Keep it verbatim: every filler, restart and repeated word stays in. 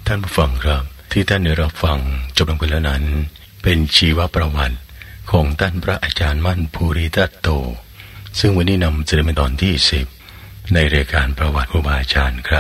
ท่านผู้ฟังครับที่ท่านได้รับฟังจบลงไปแล้วนั้นเป็นชีวประวัติของท่านพระอาจารย์มั่นภูริทัตโตซึ่งวันนี้นำเสนอเป็นตอนที่สิบในรายการประวัติครูบาอาจารย์ครับ